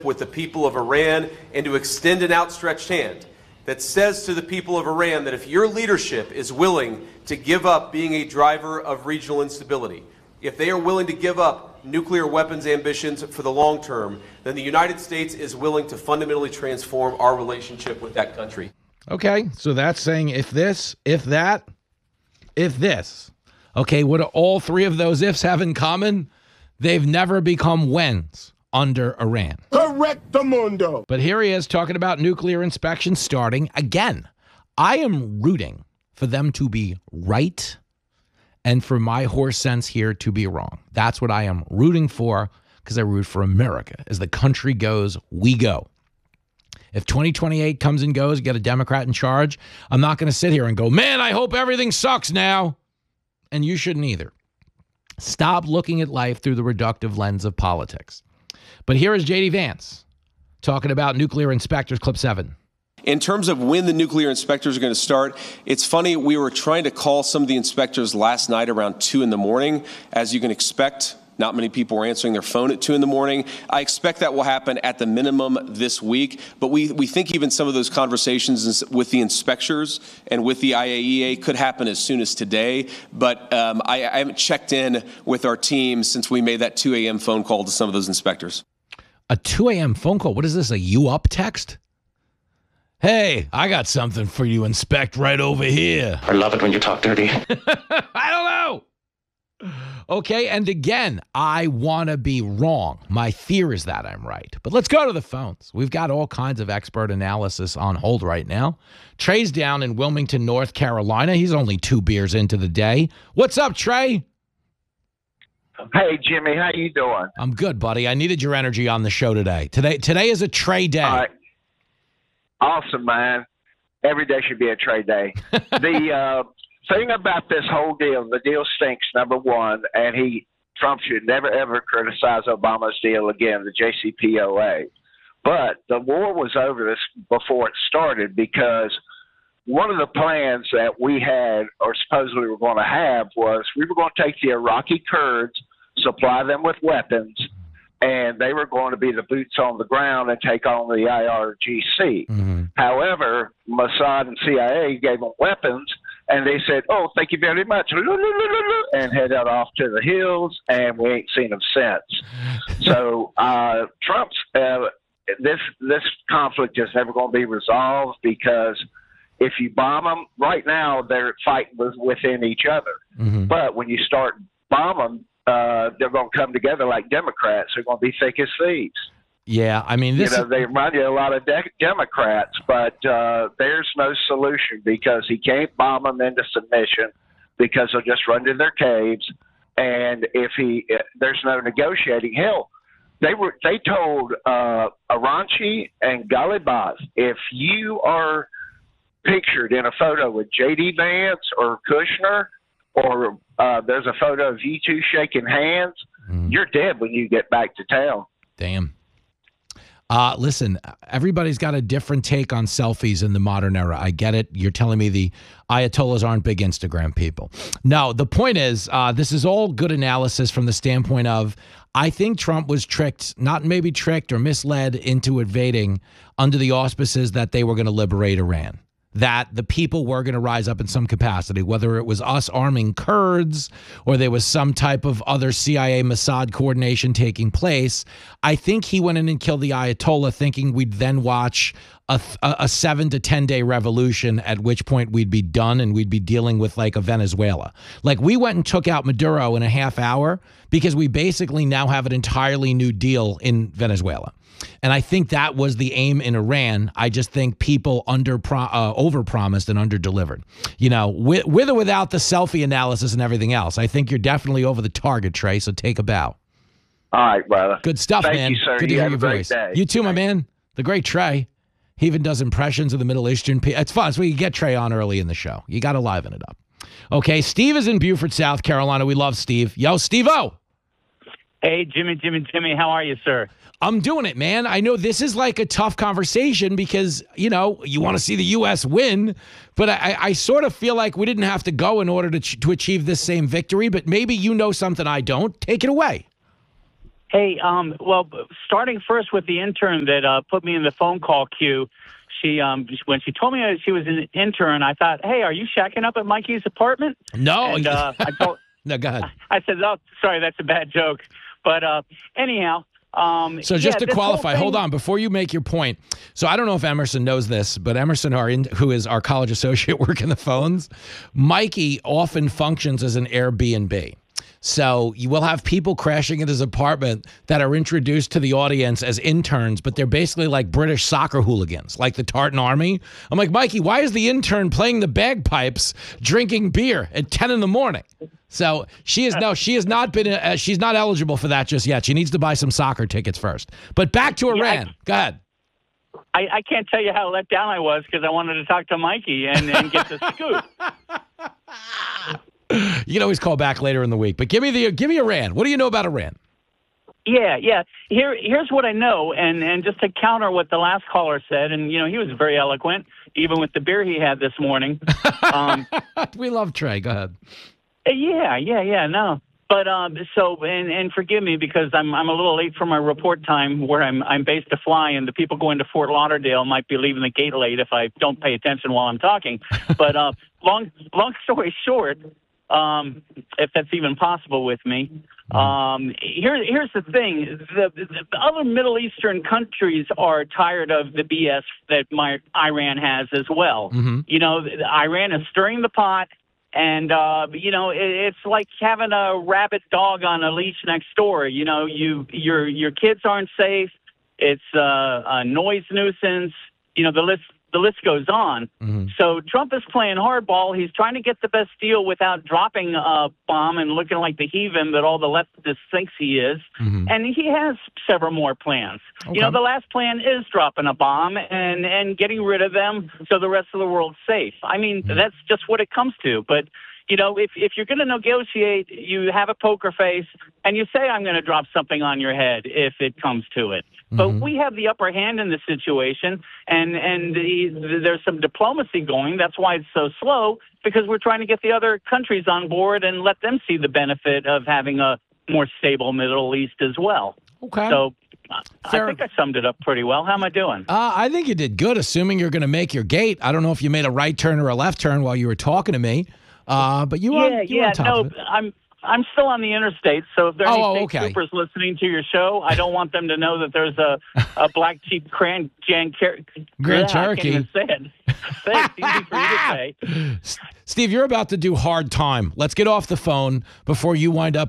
with the people of Iran and to extend an outstretched hand that says to the people of Iran that if your leadership is willing to give up being a driver of regional instability, if they are willing to give up nuclear weapons ambitions for the long term, then the United States is willing to fundamentally transform our relationship with that country. Okay, so that's saying if this, if that, if this. Okay, what do all three of those ifs have in common? They've never become whens under Iran. Correctamundo. But here he is talking about nuclear inspection starting again. I am rooting for them to be right and for my horse sense here to be wrong. That's what I am rooting for, because I root for America. As the country goes, we go. If 2028 comes and goes, get a Democrat in charge, I'm not going to sit here and go, man, I hope everything sucks now. And you shouldn't either. Stop looking at life through the reductive lens of politics. But here is J.D. Vance talking about nuclear inspectors, clip 7. In terms of when the nuclear inspectors are going to start, it's funny, we were trying to call some of the inspectors last night around 2 in the morning. As you can expect, not many people were answering their phone at 2 in the morning. I expect that will happen at the minimum this week. But we think even some of those conversations with the inspectors and with the IAEA could happen as soon as today. But I haven't checked in with our team since we made that 2 a.m. phone call to some of those inspectors. A 2 a.m. phone call? What is this, a you up text? Hey, I got something for you, inspect right over here. I love it when you talk dirty. I don't know. Okay, and again, I want to be wrong. My fear is that I'm right. But let's go to the phones. We've got all kinds of expert analysis on hold right now. Trey's down in Wilmington, North Carolina. He's only 2 beers into the day. What's up, Trey? Hey, Jimmy, how you doing? I'm good, buddy. I needed your energy on the show today. Today is a Trey day. All right. Awesome, man. Every day should be a Trey day. The thing about this whole deal, the deal stinks, number one, and Trump should never, ever criticize Obama's deal again, the JCPOA. But the war was over this before it started, because one of the plans that we had, or supposedly were going to have, was we were going to take the Iraqi Kurds, supply them with weapons, and they were going to be the boots on the ground and take on the IRGC. Mm-hmm. However, Mossad and CIA gave them weapons, and they said, oh, thank you very much, and headed off to the hills, and we ain't seen them since. So Trump's this conflict is never going to be resolved, because if you bomb them, right now they're fighting within each other. Mm-hmm. But when you start bombing, they're going to come together like Democrats. They're going to be thick as thieves. Yeah, I mean, they remind you a lot of Democrats, but there's no solution, because he can't bomb them into submission, because they'll just run to their caves. And if there's no negotiating. Hell, they told Aranchi and Ghalibaf, if you are pictured in a photo with J.D. Vance or Kushner, or there's a photo of you two shaking hands, you're dead when you get back to town. Damn. Listen, everybody's got a different take on selfies in the modern era. I get it. You're telling me the Ayatollahs aren't big Instagram people. No, the point is, this is all good analysis from the standpoint of, I think Trump was tricked, not maybe tricked or misled into invading under the auspices that they were going to liberate Iran, that the people were going to rise up in some capacity, whether it was us arming Kurds or there was some type of other CIA Mossad coordination taking place. I think he went in and killed the Ayatollah thinking we'd then watch a 7 to 10 day revolution, at which point we'd be done and we'd be dealing with like a Venezuela. Like, we went and took out Maduro in a half hour because we basically now have an entirely new deal in Venezuela. And I think that was the aim in Iran. I just think people overpromised and underdelivered. You know, with or without the selfie analysis and everything else, I think you're definitely over the target, Trey, so take a bow. All right, brother. Good stuff, Thank man. you, sir. Good to you hear have your a great voice. day. You too, my man. The great Trey. He even does impressions of the Middle Eastern people. It's fun. So we can get Trey on early in the show. You got to liven it up. Okay, Steve is in Beaufort, South Carolina. We love Steve. Yo, Steve-O. Hey, Jimmy. How are you, sir? I'm doing it, man. I know this is like a tough conversation because, you know, you want to see the U.S. win, but I sort of feel like we didn't have to go in order to achieve this same victory, but maybe you know something I don't. Take it away. Hey, well, starting first with the intern that put me in the phone call queue. She, when she told me she was an intern, I thought, hey, are you shacking up at Mikey's apartment? No. And I told, No, go ahead. I said, oh, sorry, that's a bad joke. But anyhow. So just to this whole qualify, thing- hold on, before you make your point. So I don't know if Emerson knows this, but Emerson, who is our college associate working the phones, Mikey often functions as an Airbnb. So you will have people crashing at his apartment that are introduced to the audience as interns, but they're basically like British soccer hooligans, like the Tartan Army. I'm like, Mikey, why is the intern playing the bagpipes, drinking beer at 10 in the morning? So she has not been, she's not eligible for that just yet. She needs to buy some soccer tickets first. But back to Iran. Go ahead. I can't tell you how let down I was because I wanted to talk to Mikey and get the scoop. You can always call back later in the week. But give me Iran. What do you know about Iran? Yeah. Here's what I know, and just to counter what the last caller said, and he was very eloquent, even with the beer he had this morning. We love Trey. Go ahead. Yeah. No, but so and forgive me because I'm a little late for my report time where I'm based to fly, and the people going to Fort Lauderdale might be leaving the gate late if I don't pay attention while I'm talking. But long story short. If that's even possible with me. Here's the thing. The other Middle Eastern countries are tired of the BS that Iran has as well. Mm-hmm. Iran is stirring the pot, and, it's like having a rabid dog on a leash next door. Your kids aren't safe. It's a noise nuisance. The list goes on. Mm-hmm. So Trump is playing hardball. He's trying to get the best deal without dropping a bomb and looking like the heathen that all the leftists thinks he is. Mm-hmm. And he has several more plans. Okay. The last plan is dropping a bomb and getting rid of them so the rest of the world's safe. I mean, that's just what it comes to. But, if you're going to negotiate, you have a poker face and you say, I'm going to drop something on your head if it comes to it. Mm-hmm. But we have the upper hand in this situation, and there's some diplomacy going. That's why it's so slow, because we're trying to get the other countries on board and let them see the benefit of having a more stable Middle East as well. Okay. So I think I summed it up pretty well. How am I doing? I think you did good, assuming you're going to make your gate. I don't know if you made a right turn or a left turn while you were talking to me. But you were on top of it. I'm still on the interstate, so if there are any state troopers listening to your show, I don't want them to know that there's a black Jeep Grand Cherokee. Say it. It's easy for you to say. Steve, you're about to do hard time. Let's get off the phone before you wind up